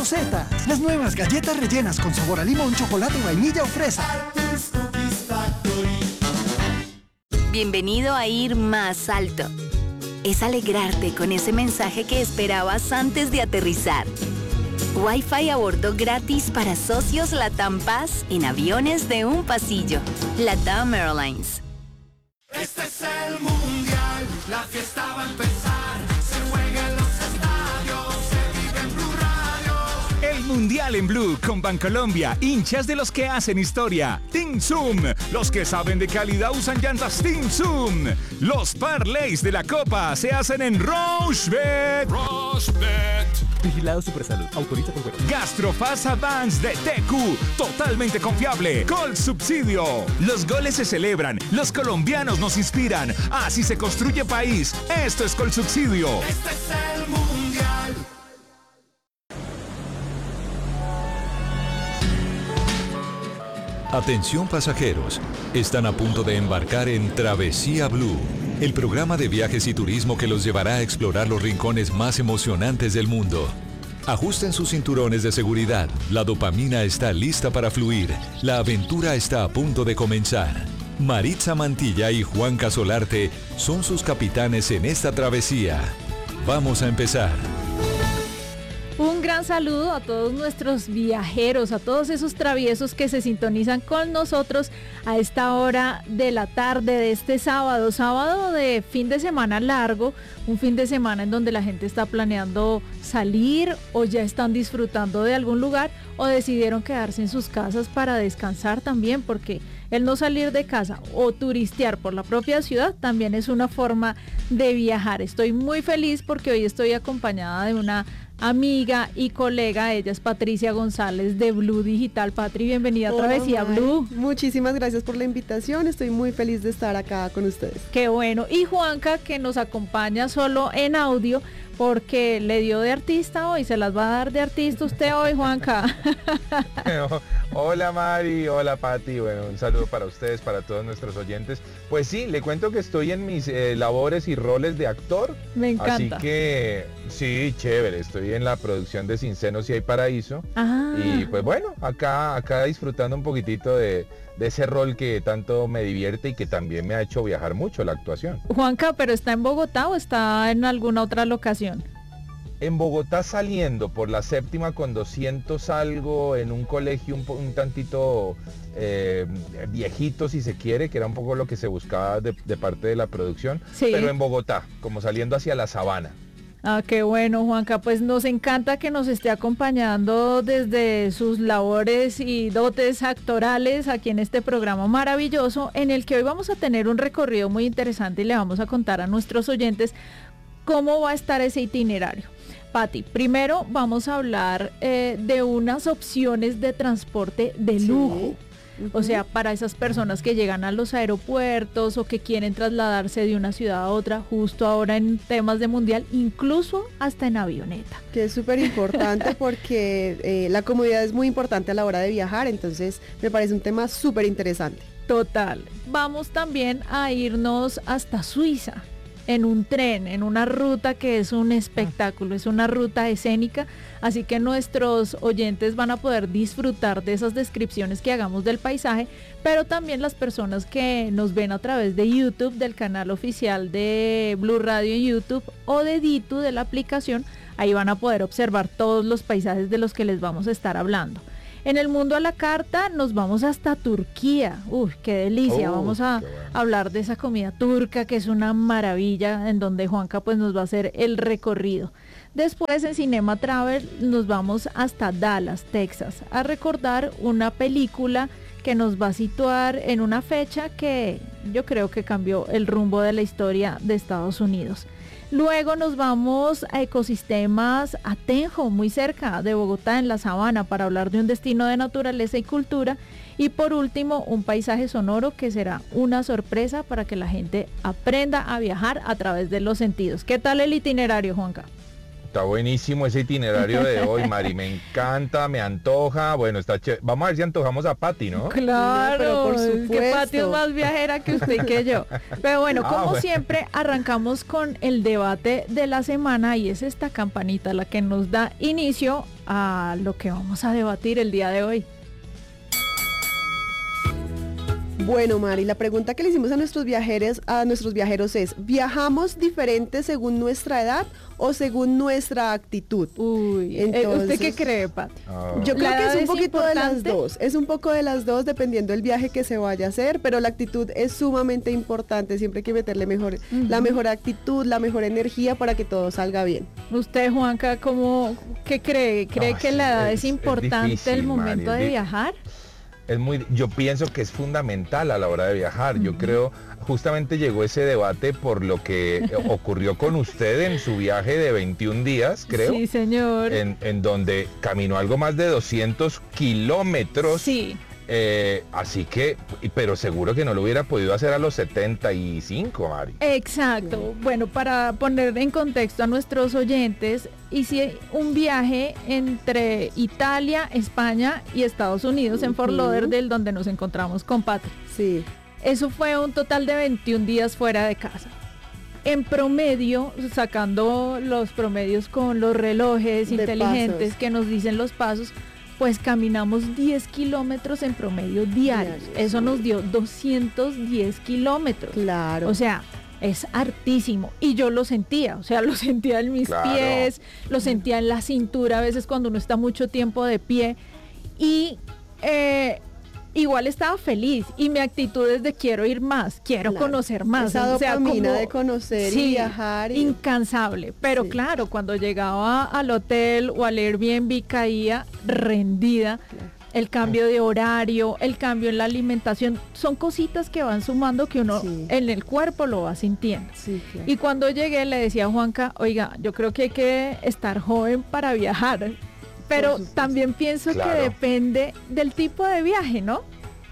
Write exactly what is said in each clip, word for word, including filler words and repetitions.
Rosetta, las nuevas galletas rellenas con sabor a limón, chocolate, vainilla o fresa. Bienvenido a Ir Más Alto. Es alegrarte con ese mensaje que esperabas antes de aterrizar. Wi-Fi a bordo gratis para socios LATAM Paz en aviones de un pasillo. LATAM Airlines. Este es el mundial, la fiesta va a empezar. Se juega en los estadios, se vive en Blue Radio. El mundial en Blue con Bancolombia, hinchas de los que hacen historia. Team Zoom, los que saben de calidad usan llantas Team Zoom. Los parlays de la Copa se hacen en Rochebet. Rochebet. Vigilado Supersalud. Autoriza con juego. Gastrofast Advance de T Q. Totalmente confiable. Col Subsidio. Los goles se celebran. Los colombianos nos inspiran. Así se construye país. Esto es Col Subsidio. Este es el mundial. Atención pasajeros. Están a punto de embarcar en Travesía Blue, el programa de viajes y turismo que los llevará a explorar los rincones más emocionantes del mundo. Ajusten sus cinturones de seguridad, la dopamina está lista para fluir, la aventura está a punto de comenzar. Maritza Mantilla y Juan Casolarte son sus capitanes en esta travesía. Vamos a empezar. Un gran saludo a todos nuestros viajeros, a todos esos traviesos que se sintonizan con nosotros a esta hora de la tarde de este sábado, sábado de fin de semana largo, un fin de semana en donde la gente está planeando salir o ya están disfrutando de algún lugar o decidieron quedarse en sus casas para descansar también, porque el no salir de casa o turistear por la propia ciudad también es una forma de viajar. Estoy muy feliz porque hoy estoy acompañada de una amiga y colega, ella es Patricia González de Blue Digital. Patri, bienvenida a Travesía Blue. Muchísimas gracias por la invitación, estoy muy feliz de estar acá con ustedes. Qué bueno. Y Juanca, que nos acompaña solo en audio porque le dio de artista hoy, se las va a dar de artista usted hoy, Juanca. Hola Mari, hola Pati, bueno, un saludo para ustedes, para todos nuestros oyentes. Pues sí, le cuento que estoy en mis eh, labores y roles de actor. Me encanta. Así que sí, chévere, estoy en la producción de Sin Senos y Hay Paraíso. Ah. Y pues bueno, acá, acá disfrutando un poquitito de, de ese rol que tanto me divierte y que también me ha hecho viajar mucho, la actuación. Juanca, ¿pero está en Bogotá o está en alguna otra locación? En Bogotá, saliendo por la séptima con doscientos algo en un colegio un, un tantito eh, viejito, si se quiere, que era un poco lo que se buscaba de, de parte de la producción, sí. Pero en Bogotá, como saliendo hacia la sabana. Ah, qué bueno, Juanca, pues nos encanta que nos esté acompañando desde sus labores y dotes actorales aquí en este programa maravilloso, en el que hoy vamos a tener un recorrido muy interesante y le vamos a contar a nuestros oyentes cómo va a estar ese itinerario. Pati, primero vamos a hablar eh, de unas opciones de transporte de lujo. Sí. Uh-huh. O sea, para esas personas que llegan a los aeropuertos o que quieren trasladarse de una ciudad a otra, justo ahora en temas de mundial, incluso hasta en avioneta. Que es súper importante porque eh, la comodidad es muy importante a la hora de viajar, entonces me parece un tema súper interesante. Total. Vamos también a irnos hasta Suiza, en un tren, en una ruta que es un espectáculo, es una ruta escénica, así que nuestros oyentes van a poder disfrutar de esas descripciones que hagamos del paisaje, pero también las personas que nos ven a través de YouTube, del canal oficial de Blue Radio en YouTube o de Ditu, de la aplicación, ahí van a poder observar todos los paisajes de los que les vamos a estar hablando. En el mundo a la carta nos vamos hasta Turquía. Uy, qué delicia. Oh, vamos a bueno. hablar de esa comida turca que es una maravilla, en donde Juanca pues nos va a hacer el recorrido. Después en Cinema Travel nos vamos hasta Dallas, Texas, a recordar una película que nos va a situar en una fecha que yo creo que cambió el rumbo de la historia de Estados Unidos. Luego nos vamos a Ecosistemas Atenjo, muy cerca de Bogotá, en la Sabana, para hablar de un destino de naturaleza y cultura. Y por último, un paisaje sonoro que será una sorpresa para que la gente aprenda a viajar a través de los sentidos. ¿Qué tal el itinerario, Juanca? Está buenísimo ese itinerario de hoy, Mari. Me encanta, me antoja. Bueno, está chévere. Vamos a ver si antojamos a Pati, ¿no? Claro, pero por es que supuesto. Pati es más viajera que usted y que yo. Pero bueno, Ah, como bueno. siempre, arrancamos con el debate de la semana y es esta campanita la que nos da inicio a lo que vamos a debatir el día de hoy. Bueno, Mari, la pregunta que le hicimos a nuestros viajeros, a nuestros viajeros es, ¿viajamos diferente según nuestra edad o según nuestra actitud? Uy, eh, Entonces- ¿usted qué cree, Pati? Ah. Yo creo ¿La que edad es un es poquito de las importante? dos, es un poco de las dos dependiendo del viaje que se vaya a hacer, pero la actitud es sumamente importante, siempre hay que meterle mejor, la mejor actitud, la mejor energía para que todo salga bien. ¿Usted, Juanca, cómo, qué cree? ¿Cree Ah, que sí, la edad es- es es importante difícil, el momento Mari, es de di- viajar? Es muy, yo pienso que es fundamental a la hora de viajar. Yo creo, justamente llegó ese debate por lo que ocurrió con usted en su viaje de veintiún días, creo. Sí, señor. En, en donde caminó algo más de doscientos kilómetros. Sí. Eh, así que, y- pero seguro que no lo hubiera podido hacer a los setenta y cinco, Mari. Exacto. Bueno, para poner en contexto a nuestros oyentes, hice un viaje entre Italia, España y Estados Unidos en Fort Ujú. Lauderdale, donde nos encontramos con Patri. Sí. Eso fue un total de veintiún días fuera de casa. En promedio, sacando los promedios con los relojes De inteligentes pasos. que nos dicen los pasos, pues caminamos diez kilómetros en promedio diarios. Diarios, Eso sí. nos dio doscientos diez kilómetros. Claro. O sea, es hartísimo. Y yo lo sentía, o sea, lo sentía en mis Claro. pies, lo sentía en la cintura, a veces cuando uno está mucho tiempo de pie. Y eh, igual estaba feliz. Y mi actitud es de quiero ir más, quiero Claro. conocer más. Esa o sea, dopamina como- de conocer y sí, viajar. y- incansable. Pero Sí. claro, cuando llegaba al hotel o al Airbnb caía rendida. El cambio de horario, el cambio en la alimentación, son cositas que van sumando que uno Sí. en el cuerpo lo va sintiendo. Sí, claro. Y cuando llegué le decía a Juanca, oiga, yo creo que hay que estar joven para viajar, pero supuesto. también pienso Claro. que depende del tipo de viaje, ¿no?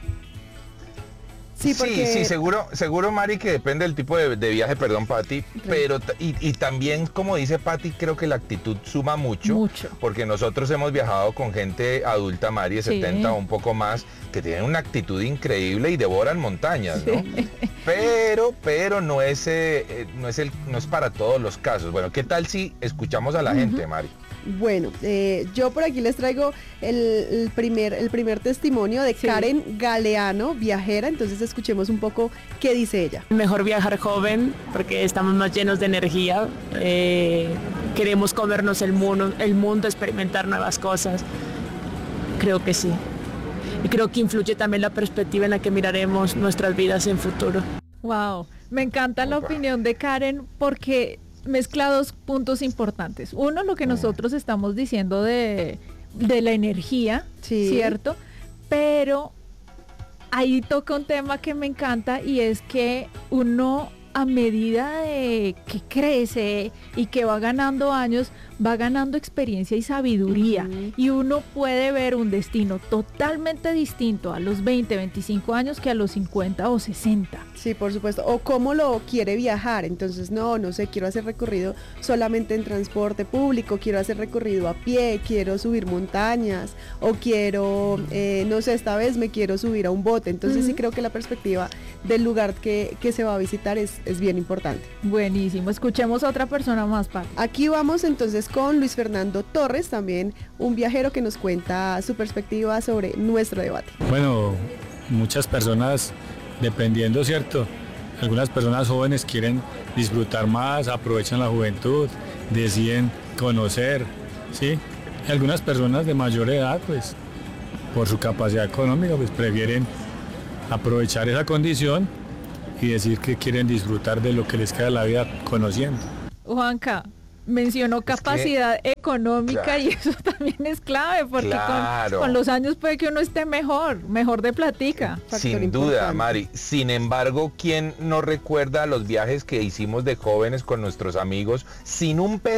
Sí, porque... sí, seguro, seguro, Mari, que depende del tipo de, de viaje, perdón, Pati, pero ta- y, y también, como dice Pati, creo que la actitud suma mucho, Mucho. porque nosotros hemos viajado con gente adulta, Mari, de Sí. setenta o un poco más, que tienen una actitud increíble y devoran montañas, ¿no? Pero, pero no es, eh, eh, no es el, no es para todos los casos. Bueno, ¿qué tal si escuchamos a la gente, Mari? Bueno, eh, yo por aquí les traigo el, el primer, el primer testimonio de Sí. Karen Galeano, viajera, entonces escuchemos un poco qué dice ella. Mejor viajar joven porque estamos más llenos de energía, eh, queremos comernos el mundo, el mundo, experimentar nuevas cosas. Creo que sí. Y creo que influye también la perspectiva en la que miraremos nuestras vidas en futuro. Wow, me encanta la Opa. opinión de Karen porque mezcla dos puntos importantes. Uno, lo que nosotros estamos diciendo de, de la energía, Sí. ¿cierto? Pero ahí toca un tema que me encanta y es que uno a medida de que crece y que va ganando años, va ganando experiencia y sabiduría. Ujú. Y uno puede ver un destino totalmente distinto a los veinte, veinticinco años que a los cincuenta o sesenta. Sí, por supuesto. O cómo lo quiere viajar. Entonces, no, no sé, quiero hacer recorrido solamente en transporte público, quiero hacer recorrido a pie, quiero subir montañas, o quiero, eh, no sé, esta vez me quiero subir a un bote. Entonces, sí Ujú. creo que la perspectiva del lugar que, que se va a visitar es, es bien importante. Buenísimo. Escuchemos a otra persona más, Pati. Aquí vamos entonces con Luis Fernando Torres, también un viajero que nos cuenta su perspectiva sobre nuestro debate. Bueno, muchas personas, dependiendo, ¿cierto? Algunas personas jóvenes quieren disfrutar más, aprovechan la juventud, deciden conocer, ¿sí? Y algunas personas de mayor edad, pues, por su capacidad económica, pues prefieren aprovechar esa condición y decir que quieren disfrutar de lo que les queda la vida conociendo. Juanca, mencionó capacidad económica claro. y eso también es clave porque con- Claro. con, los años puede que uno esté mejor, mejor de platica. Factor Sin duda, importante. Mari. Sin embargo, ¿quién no recuerda los viajes que hicimos de jóvenes con nuestros amigos sin un peso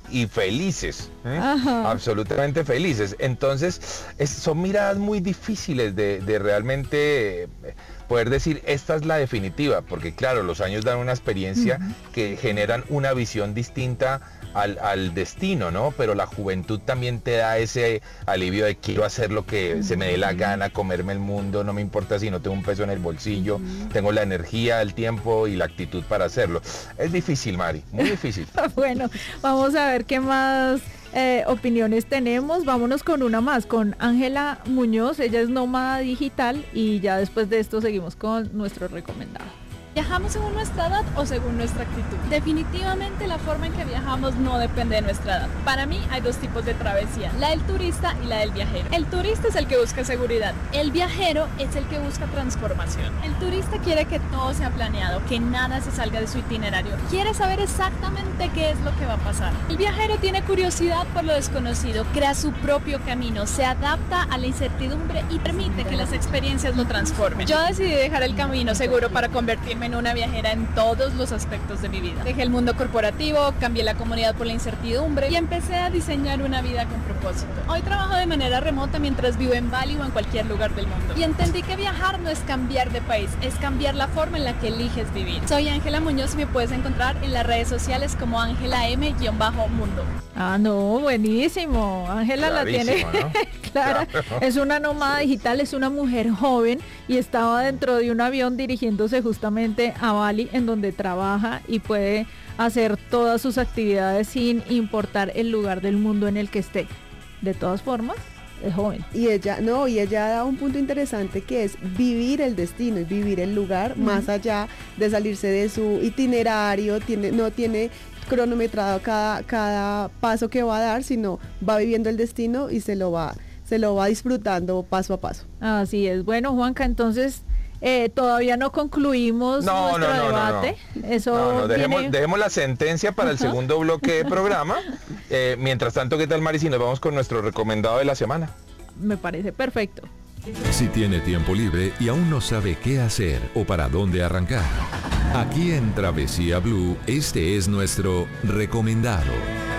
y felices, ¿eh? Ajá. Absolutamente felices. Entonces, es- son miradas muy difíciles de, de realmente eh, poder decir, esta es la definitiva, porque claro, los años dan una experiencia que generan una visión distinta al, al destino, ¿no? Pero la juventud también te da ese alivio de quiero hacer lo que se me dé la gana, comerme el mundo, no me importa si no tengo un peso en el bolsillo, tengo la energía, el tiempo y la actitud para hacerlo. Es difícil, Mari, muy difícil. Bueno, vamos a ver qué más eh, opiniones tenemos. Vámonos con una más, con Ángela Muñoz. Ella es nómada digital y ya después de esto seguimos con nuestro recomendado. ¿Viajamos según nuestra edad o según nuestra actitud? Definitivamente la forma en que viajamos no depende de nuestra edad. Para mí hay dos tipos de travesía, la del turista y la del viajero. El turista es el que busca seguridad, el viajero es el que busca transformación. El turista quiere que todo sea planeado, que nada se salga de su itinerario, quiere saber exactamente qué es lo que va a pasar. El viajero tiene curiosidad por lo desconocido, crea su propio camino, se adapta a la incertidumbre y permite que las experiencias lo transformen. Yo decidí dejar el camino seguro para convertirme en una viajera en todos los aspectos de mi vida. Dejé el mundo corporativo, cambié la comunidad por la incertidumbre y empecé a diseñar una vida con propósito. Hoy trabajo de manera remota mientras vivo en Bali o en cualquier lugar del mundo. Y entendí que viajar no es cambiar de país, es cambiar la forma en la que eliges vivir. Soy Ángela Muñoz y me puedes encontrar en las redes sociales como Ángela M-Mundo. Ah, no, buenísimo. Ángela la tiene Clarísimo, ¿no? clara. Claro. Es una nómada digital, es una mujer joven y estaba dentro de un avión dirigiéndose justamente a Bali, en donde trabaja y puede hacer todas sus actividades sin importar el lugar del mundo en el que esté. De todas formas, es joven. Y ella, no, y ella da un punto interesante que es vivir el destino y vivir el lugar, Ujú. más allá de salirse de su itinerario, tiene, no tiene cronometrado cada, cada paso que va a dar, sino va viviendo el destino y se lo va, se lo va disfrutando paso a paso. Así es. Bueno, Juanca, entonces eh, todavía no concluimos No, nuestro no, no, no, debate. Eso No, no, dejemos, viene- dejemos la sentencia para el Ajá. segundo bloque de programa. Eh, mientras tanto, ¿qué tal, Mari, si nos vamos con nuestro recomendado de la semana? Me parece perfecto. Si tiene tiempo libre y aún no sabe qué hacer o para dónde arrancar, aquí en Travesía Blue, este es nuestro recomendado.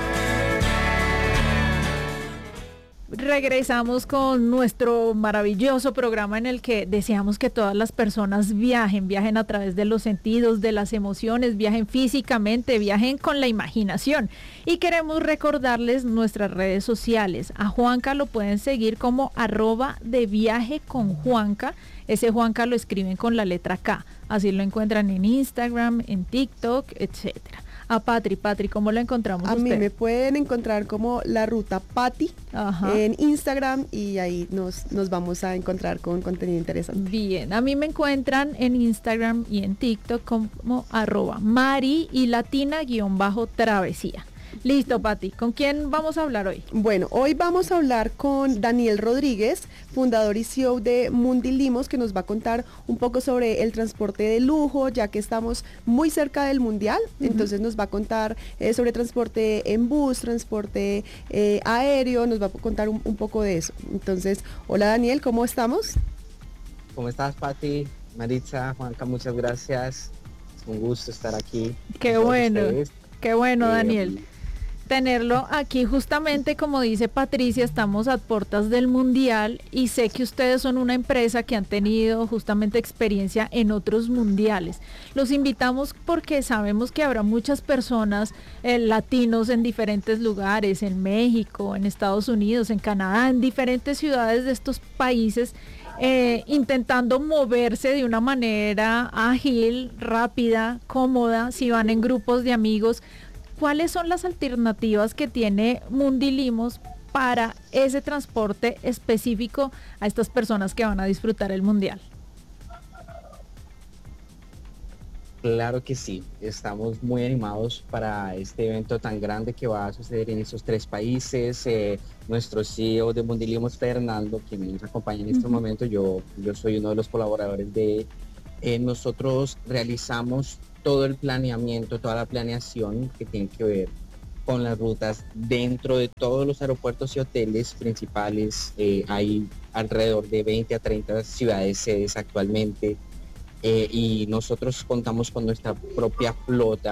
Regresamos con nuestro maravilloso programa en el que deseamos que todas las personas viajen, viajen a través de los sentidos, de las emociones, viajen físicamente, viajen con la imaginación. Y queremos recordarles nuestras redes sociales. A Juanca lo pueden seguir como arroba de viaje con Juanca. Ese Juanca lo escriben con la letra K. Así lo encuentran en Instagram, en TikTok, etcétera. A Patri, Patri, ¿cómo lo encontramos A mí usted? me pueden encontrar como la ruta Patti Ajá. en Instagram y ahí nos, nos vamos a encontrar con contenido interesante. Bien, a mí me encuentran en Instagram y en TikTok como arroba Mari y latina guión bajo travesía. Listo, Pati, ¿con quién vamos a hablar hoy? Bueno, hoy vamos a hablar con Daniel Rodríguez, fundador y C E O de Mundilimos, que nos va a contar un poco sobre el transporte de lujo, ya que estamos muy cerca del Mundial. Uh-huh. Entonces nos va a contar eh, sobre transporte en bus, transporte eh, aéreo, nos va a contar un, un poco de eso. Entonces, hola Daniel, ¿cómo estamos? ¿Cómo estás, Pati? Maritza, Juanca, muchas gracias. Es un gusto estar aquí. Qué con bueno, ustedes. qué bueno, Eh, Daniel. Tenerlo aquí justamente, como dice Patricia, estamos a puertas del Mundial y sé que ustedes son una empresa que han tenido justamente experiencia en otros mundiales. Los invitamos porque sabemos que habrá muchas personas eh, latinos en diferentes lugares, en México, en Estados Unidos, en Canadá, en diferentes ciudades de estos países, eh, intentando moverse de una manera ágil, rápida, cómoda, si van en grupos de amigos. ¿Cuáles son las alternativas que tiene Mundilimos para ese transporte específico a estas personas que van a disfrutar el Mundial? Claro que sí, estamos muy animados para este evento tan grande que va a suceder en estos tres países. Eh, nuestro C E O de Mundilimos, Fernando, quien nos acompaña en este Uh-huh. momento, yo, yo soy uno de los colaboradores de eh, nosotros realizamos todo el planeamiento, toda la planeación que tiene que ver con las rutas dentro de todos los aeropuertos y hoteles principales. Eh, hay alrededor de veinte a treinta ciudades sedes actualmente eh, y nosotros contamos con nuestra propia flota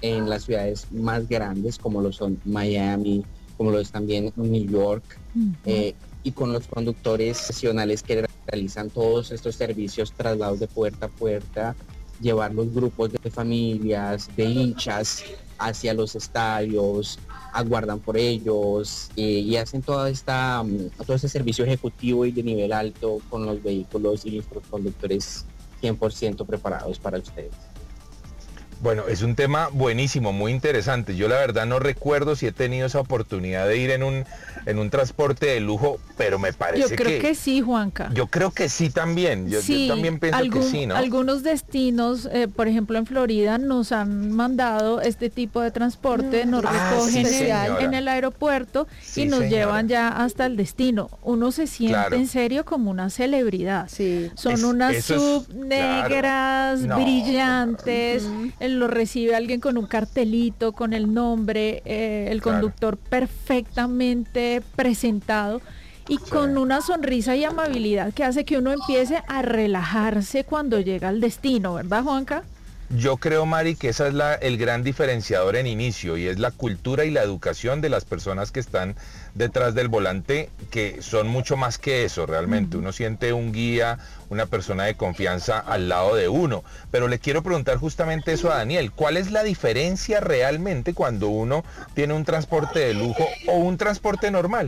en las ciudades más grandes, como lo son Miami, como lo es también New York, uh-huh. eh, y con los conductores nacionales que realizan todos estos servicios, traslados de puerta a puerta, llevar los grupos de familias, de hinchas hacia los estadios, aguardan por ellos eh, y hacen toda esta, um, todo este servicio ejecutivo y de nivel alto con los vehículos y nuestros conductores cien por ciento preparados para ustedes. Bueno, es un tema buenísimo, muy interesante. Yo la verdad no recuerdo si he tenido esa oportunidad de ir en un, en un transporte de lujo, pero me parece que... Yo creo que, que sí, Juanca. Yo creo que sí también. Yo, sí, yo también pienso algún, que sí, ¿no? Algunos destinos, eh, por ejemplo en Florida, nos han mandado este tipo de transporte, nos ah, recogen sí, en, en el aeropuerto sí, y nos señora. llevan ya hasta el destino. Uno se siente claro. en serio como una celebridad. Sí. Son es, unas sub es, negras, claro. no. brillantes, uh-huh. lo recibe alguien con un cartelito, con el nombre, eh, el conductor claro. perfectamente presentado y sí. con una sonrisa y amabilidad que hace que uno empiece a relajarse cuando llega al destino, ¿verdad, Juanca? Yo creo, Mari, que esa es la, el gran diferenciador en inicio y es la cultura y la educación de las personas que están detrás del volante, que son mucho más que eso realmente. Uh-huh. Uno siente un guía, una persona de confianza al lado de uno. Pero le quiero preguntar justamente eso a Daniel. ¿Cuál es la diferencia realmente cuando uno tiene un transporte de lujo o un transporte normal?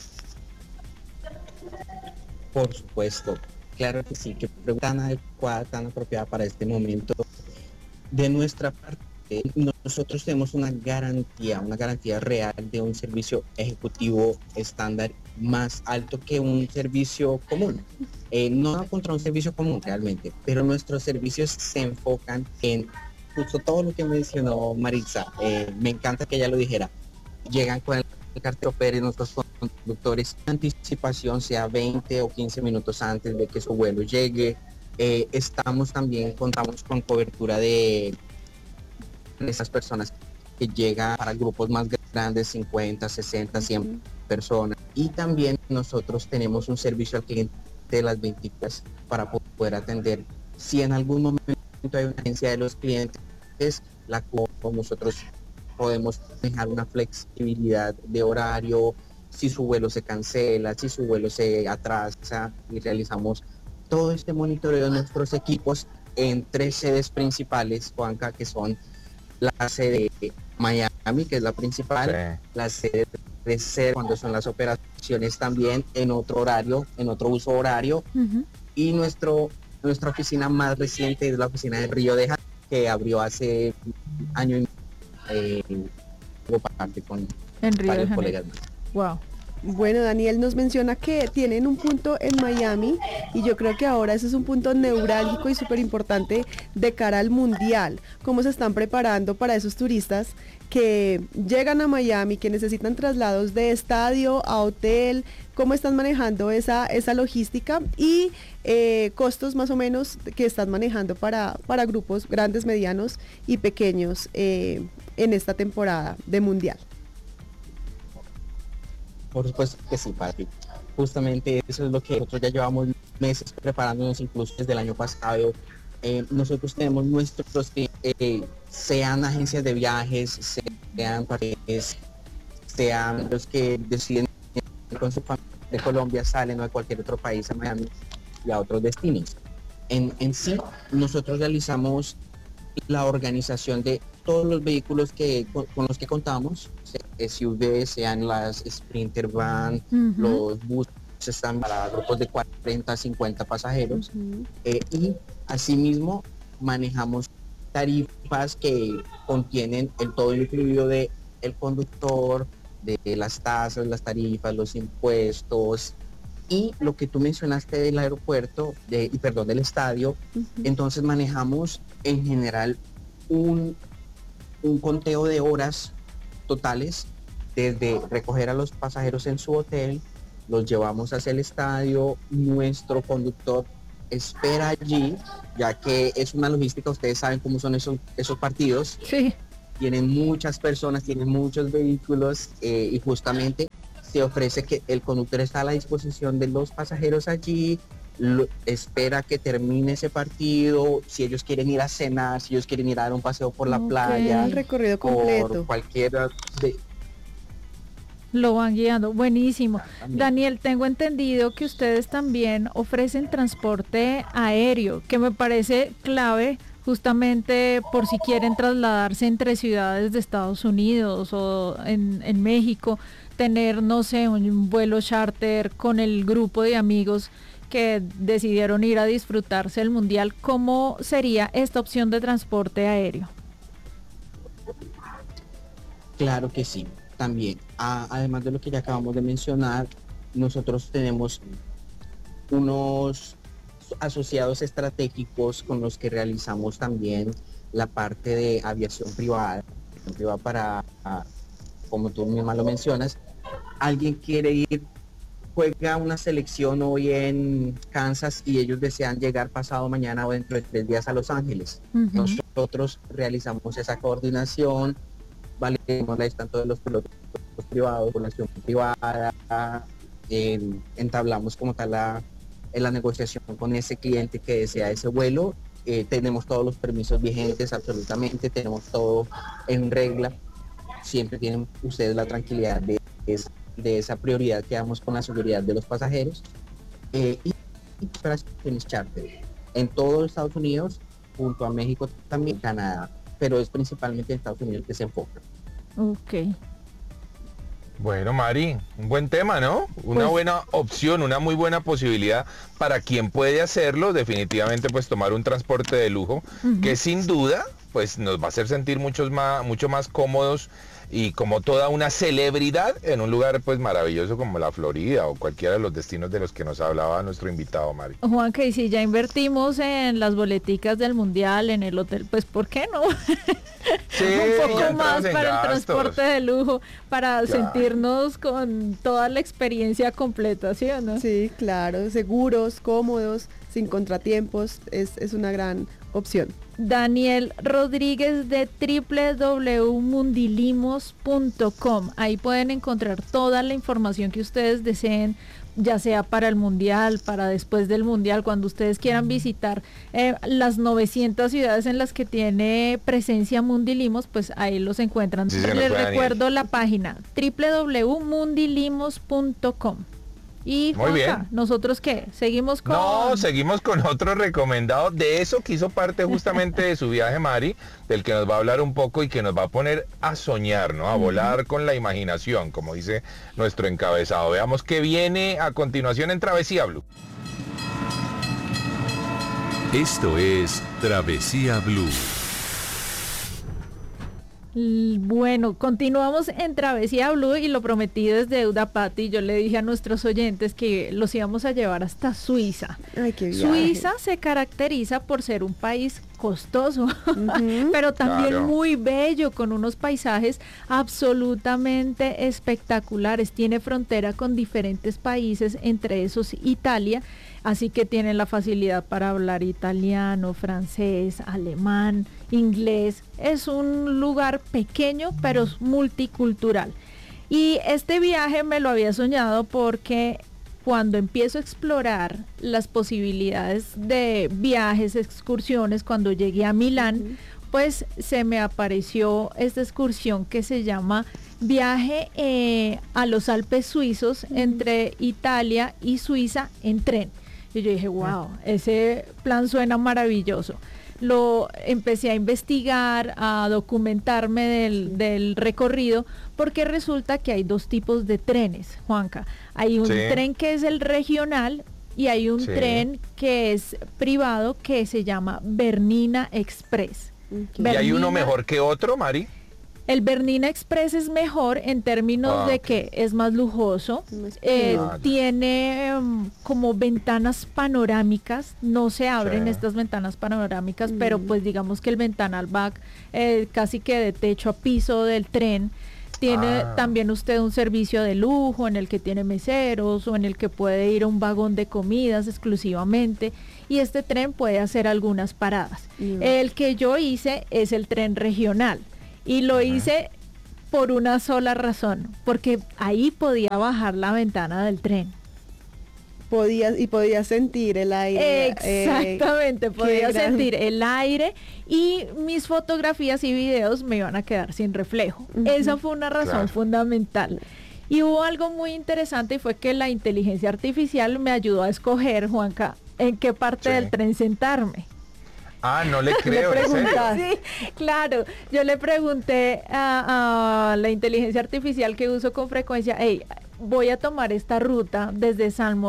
Por supuesto, claro que sí, que pregunta tan adecuada, tan apropiada para este momento. De nuestra parte, nosotros tenemos una garantía, una garantía real de un servicio ejecutivo estándar más alto que un servicio común. Eh, no contra un servicio común realmente, pero nuestros servicios se enfocan en justo todo lo que mencionó Maritza. Eh, me encanta que ella lo dijera. Llegan con el cartel Pérez, nuestros conductores, anticipación, sea veinte o quince minutos antes de que su vuelo llegue. Eh, estamos también, contamos con cobertura de esas personas que llegan para grupos más grandes, cincuenta, sesenta, cien uh-huh. personas. Y también nosotros tenemos un servicio al cliente de las veinticuatro para poder atender. Si en algún momento hay una agencia de los clientes, la cual nosotros podemos dejar una flexibilidad de horario, si su vuelo se cancela, si su vuelo se atrasa, y realizamos todo este monitoreo de nuestros equipos en tres sedes principales, Juanca, que son la sede de Miami, que es la principal, sí. la sede de C E R, cuando son las operaciones también en otro horario, en otro uso horario, uh-huh. y nuestro nuestra oficina más reciente es la oficina de Río de Janeiro, que abrió hace año y medio, eh, parte con en Río varios de colegas más. Wow. Bueno, Daniel nos menciona que tienen un punto en Miami y yo creo que ahora ese es un punto neurálgico y súper importante de cara al mundial. ¿Cómo se están preparando para esos turistas que llegan a Miami, que necesitan traslados de estadio a hotel? ¿Cómo están manejando esa, esa logística y eh, costos más o menos que están manejando para, para grupos grandes, medianos y pequeños eh, en esta temporada de mundial? Por supuesto que sí, Patrick. Justamente eso es lo que nosotros ya llevamos meses preparándonos, incluso desde el año pasado. Eh, nosotros tenemos nuestros, eh, sean agencias de viajes, sean parejas, sean los que deciden con su familia de Colombia, salen o de cualquier otro país a Miami y a otros destinos. En, en sí, nosotros realizamos la organización de todos los vehículos que con, con los que contamos, S U V, sean las Sprinter Van, uh-huh. los buses están para grupos de cuarenta, cincuenta pasajeros, uh-huh. eh, y asimismo manejamos tarifas que contienen el todo incluido de el conductor, de las tasas, las tarifas, los impuestos y lo que tú mencionaste del aeropuerto, de, y perdón, del estadio. Uh-huh. Entonces manejamos en general un, un conteo de horas totales, desde recoger a los pasajeros en su hotel, los llevamos hacia el estadio, nuestro conductor espera allí, ya que es una logística, ustedes saben cómo son esos, esos partidos. Sí. Tienen muchas personas, tienen muchos vehículos eh, y justamente se ofrece que el conductor está a la disposición de los pasajeros allí, lo, espera que termine ese partido, si ellos quieren ir a cenar, si ellos quieren ir a dar un paseo por la Ok. playa, El recorrido por completo. cualquiera de... Lo van guiando, buenísimo. También. Daniel, tengo entendido que ustedes también ofrecen transporte aéreo, que me parece clave justamente por si quieren trasladarse entre ciudades de Estados Unidos o en, en México, tener, no sé, un vuelo charter con el grupo de amigos que decidieron ir a disfrutarse el Mundial. ¿Cómo sería esta opción de transporte aéreo? Claro que sí, también. A- además de lo que ya acabamos de mencionar, nosotros tenemos unos asociados estratégicos con los que realizamos también la parte de aviación privada, privada para, ah, como tú misma lo mencionas, alguien quiere ir, juega una selección hoy en Kansas y ellos desean llegar pasado mañana o dentro de tres días a Los Ángeles. Ujú. Nosotros realizamos esa coordinación, validamos la distancia de los pilotos privados, población privada, eh, entablamos como tal la, en la negociación con ese cliente que desea ese vuelo, eh, tenemos todos los permisos vigentes absolutamente, tenemos todo en regla, siempre tienen ustedes la tranquilidad de, de esa prioridad que damos con la seguridad de los pasajeros, eh, y operaciones charter en todo Estados Unidos, junto a México también, Canadá, pero es principalmente en Estados Unidos que se enfoca. Ok. Bueno, Mari, un buen tema, ¿no? Una Pues- buena opción, una muy buena posibilidad para quien puede hacerlo, definitivamente pues tomar un transporte de lujo, Ujú. que sin duda pues nos va a hacer sentir muchos más, mucho más cómodos y como toda una celebridad en un lugar pues maravilloso como la Florida o cualquiera de los destinos de los que nos hablaba nuestro invitado, Mari. Juanca, y si ya invertimos en las boleticas del Mundial, en el hotel, pues ¿por qué no? Sí, Un ya poco entramos más en para el gastos. transporte de lujo, para Claro. sentirnos con toda la experiencia completa, ¿sí o no? Sí, claro, seguros, cómodos, sin contratiempos, es, es una gran opción. Daniel Rodríguez de w w w punto mundilimos punto com. Ahí pueden encontrar toda la información que ustedes deseen, ya sea para el Mundial, para después del Mundial, cuando ustedes quieran visitar eh, las novecientas ciudades en las que tiene presencia Mundilimos, pues ahí los encuentran. Sí, se nos Les fue, recuerdo la página w w w punto mundilimos punto com. Y Muy Juanca, bien. ¿nosotros qué? ¿Seguimos con...? No, seguimos con otro recomendado de eso que hizo parte justamente de su viaje, Mari, del que nos va a hablar un poco y que nos va a poner a soñar, ¿no? A volar con la imaginación, como dice nuestro encabezado. Veamos qué viene a continuación en Travesía Blue. Esto es Travesía Blue. L- Bueno, continuamos en Travesía Blue y lo prometido es deuda, Pati. Yo le dije a nuestros oyentes que los íbamos a llevar hasta Suiza. Ay, qué viaje. Suiza se caracteriza por ser un país costoso, Ujú. pero también Claro. muy bello, con unos paisajes absolutamente espectaculares. Tiene frontera con diferentes países, entre esos Italia, así que tienen la facilidad para hablar italiano, francés, alemán, inglés. Es un lugar pequeño, pero es multicultural. Y este viaje me lo había soñado porque cuando empiezo a explorar las posibilidades de viajes, excursiones, cuando llegué a Milán, pues se me apareció esta excursión que se llama Viaje eh, a los Alpes Suizos entre Italia y Suiza en tren. Y yo dije, wow, ese plan suena maravilloso. Lo empecé a investigar, a documentarme del, del recorrido, porque resulta que hay dos tipos de trenes, Juanca. Hay un Sí. tren que es el regional y hay un Sí. tren que es privado que se llama Bernina Express. Ok. ¿Y hay uno Bernina- mejor que otro, Mari? El Bernina Express es mejor en términos Ah, de ok. que es más lujoso, Más eh, Ah, ya. tiene em, como ventanas panorámicas, no se abren Sí. estas ventanas panorámicas, Mm. pero pues digamos que el ventanal va eh, casi que de techo a piso del tren. Tiene Ah. también usted un servicio de lujo en el que tiene meseros o en el que puede ir a un vagón de comidas exclusivamente, y este tren puede hacer algunas paradas. Mm. El que yo hice es el tren regional y lo hice por una sola razón, porque ahí podía bajar la ventana del tren. Podías, y podías sentir el aire. Exactamente, eh, podía qué gran- sentir el aire y mis fotografías y videos me iban a quedar sin reflejo. Ujú. Esa fue una razón Claro. fundamental. Y hubo algo muy interesante y fue que la inteligencia artificial me ayudó a escoger, Juanca, en qué parte Sí. del tren sentarme. Ah, no le creo, ¿en serio? Sí, claro. Yo le pregunté a, a la inteligencia artificial que uso con frecuencia, hey, voy a tomar esta ruta desde San